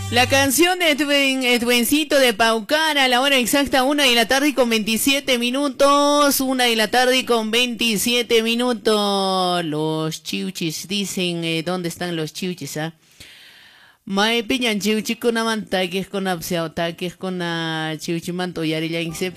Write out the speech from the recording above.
La canción de Edwencito de Paucar a la hora exacta, 1 de la tarde con 27 minutos. 1 de la tarde con 27 minutos. Los chiuchis dicen, ¿dónde están los chiuchis? Mae piñan chiuchi con amanta, que es con apseauta, que es con chiuchimanto y arilla